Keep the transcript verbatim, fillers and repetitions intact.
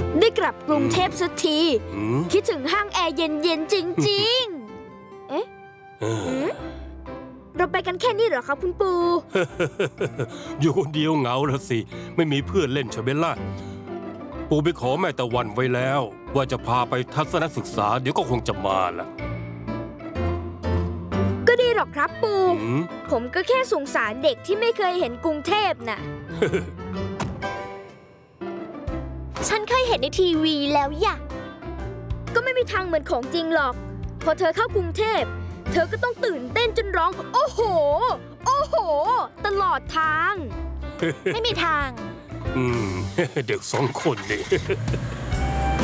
ได้กลับกรุงเทพสักทีอืมคิดถึงห้างแอร์เย็นๆจริงๆ เอ๊ะเออเราไปกันแค่นี้เหรอครับคุณปูอยู่คนเดียวเหงาแล้วสิ ไม่มีเพื่อนเล่นใช่ไหมล่ะ ปู่ไปขอแม่ตะวันไว้แล้ว ว่าจะพาไปทัศนศึกษาเดี๋ยวก็คงจะมาละก็ดีหรอกครับปูอืมผมก็แค่สงสารเด็กที่ไม่เคยเห็นกรุงเทพน่ะฉันเคยเห็นในทีวีแล้วอย่ะก็ไม่มีทางเหมือนของจริงหรอก พอเธอเข้ากรุงเทพ เธอก็ต้องตื่นเต้นจนร้อง โอ้โห โอ้โห ตลอดทางไม่มีทางอืม เด็กสองคนนี่